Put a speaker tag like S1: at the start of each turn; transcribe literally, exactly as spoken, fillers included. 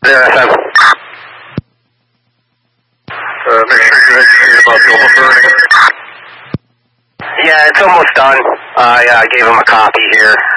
S1: There, S M.
S2: Uh, make sure you're educated about the open burning.
S1: Yeah, it's almost done. I uh, gave him a copy here.